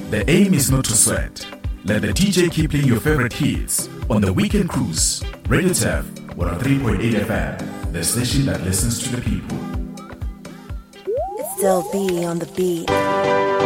The aim is not to sweat. Let the DJ keep playing your favorite hits on the Weekend Cruise. Radio Tef 103.8 FM, the station that listens to the people. It's still B on the beat.